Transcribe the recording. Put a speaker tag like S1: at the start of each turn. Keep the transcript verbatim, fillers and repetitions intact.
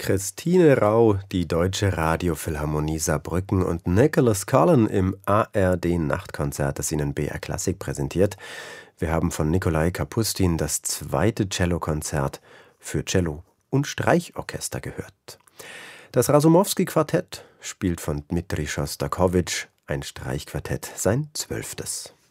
S1: Christine Rau, die Deutsche Radiophilharmonie Saarbrücken und Nicholas Cullen im A R D-Nachtkonzert, das Ihnen B R Klassik präsentiert. Wir haben von Nikolai Kapustin das zweite Cellokonzert für Cello und Streichorchester gehört. Das Rasumowski-Quartett spielt von Dmitri Schostakowitsch, ein Streichquartett, sein zwölftes.